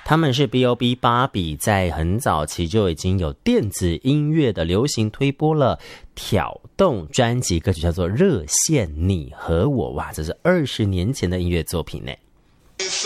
他们是 B.O.B 芭比，在很早期就已经有电子音乐的流行推播了挑动专辑歌曲，叫做《热线你和我》。哇，这是20年前的音乐作品呢。